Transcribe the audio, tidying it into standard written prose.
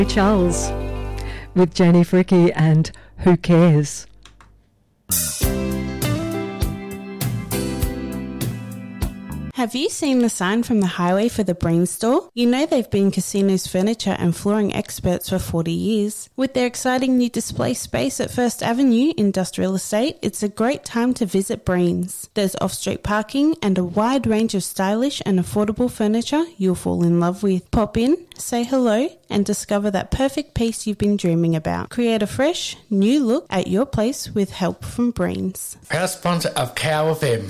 Charles with Janie Fricke and Who Cares? Have you seen the sign from the highway for the Breen store? You know they've been Casino's furniture and flooring experts for 40 years. With their exciting new display space at First Avenue Industrial Estate, it's a great time to visit Breen's. There's off-street parking and a wide range of stylish and affordable furniture you'll fall in love with. Pop in, say hello, and discover that perfect piece you've been dreaming about. Create a fresh, new look at your place with help from Breen's. Proud sponsor of Cow FM.